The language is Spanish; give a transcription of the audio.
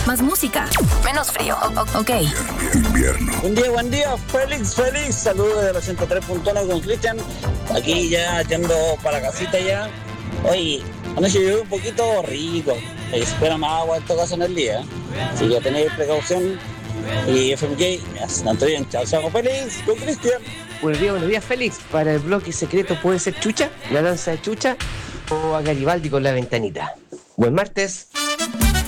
Más música, menos frío. Ok. Invierno. Buen día, Félix. Saludos de los 103.1 con Cristian. Aquí ya yendo para la casita ya. Oye, anoche llovió un poquito rico. Espera más agua en todo caso en el día. Así que tenéis precaución. Y FMK, tanto bien. Chao, Félix, con Cristian. Buenos días, Félix. Para el bloque secreto puede ser Chucha, la danza de Chucha, o a Garibaldi con la ventanita. Buen martes.